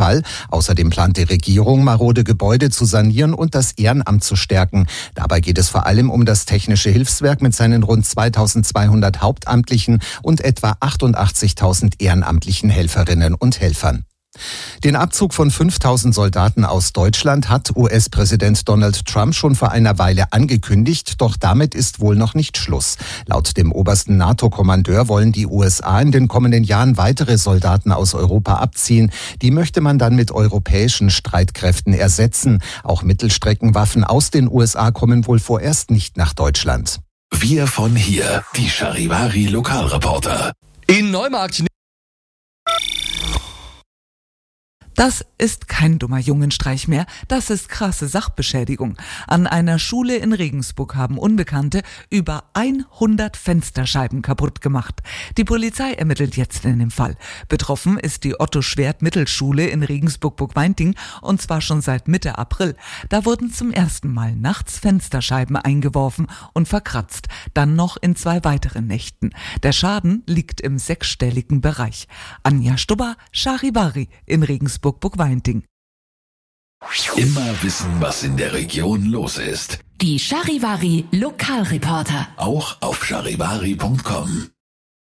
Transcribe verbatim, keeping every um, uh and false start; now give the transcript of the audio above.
Fall. Außerdem plant die Regierung, marode Gebäude zu sanieren und das Ehrenamt zu stärken. Dabei geht es vor allem um das Technische Hilfswerk mit seinen rund zweitausendzweihundert Hauptamtlichen und etwa achtundachtzigtausend ehrenamtlichen Helferinnen und Helfern. Den Abzug von fünftausend Soldaten aus Deutschland hat U S-Präsident Donald Trump schon vor einer Weile angekündigt, doch damit ist wohl noch nicht Schluss. Laut dem obersten NATO-Kommandeur wollen die U S A in den kommenden Jahren weitere Soldaten aus Europa abziehen. Die möchte man dann mit europäischen Streitkräften ersetzen. Auch Mittelstreckenwaffen aus den U S A kommen wohl vorerst nicht nach Deutschland. Wir von hier, die Charivari Lokalreporter. In Neumarkt. Das ist kein dummer Jungenstreich mehr, das ist krasse Sachbeschädigung. An einer Schule in Regensburg haben Unbekannte über hundert Fensterscheiben kaputt gemacht. Die Polizei ermittelt jetzt in dem Fall. Betroffen ist die Otto-Schwert-Mittelschule in Regensburg-Burgweinting und zwar schon seit Mitte April. Da wurden zum ersten Mal nachts Fensterscheiben eingeworfen und verkratzt, dann noch in zwei weiteren Nächten. Der Schaden liegt im sechsstelligen Bereich. Anja Stubber, Charivari in Regensburg. Burgweinting. Immer wissen, was in der Region los ist. Die Charivari Lokalreporter. Auch auf charivari punkt com.